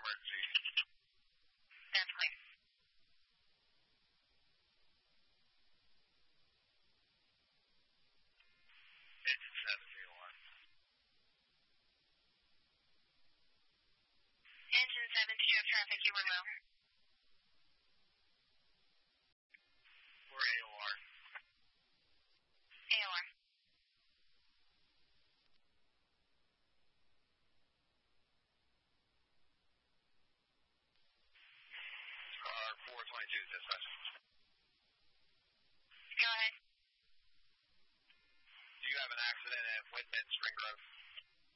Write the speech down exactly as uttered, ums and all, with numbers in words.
emergency. That's clear. Engine seven zero one. Engine seven, did you have traffic? You were low. We're A O R. A O R. Car four twenty-two, dispatch. Go ahead. Do you have an accident at Whitman Spring Grove?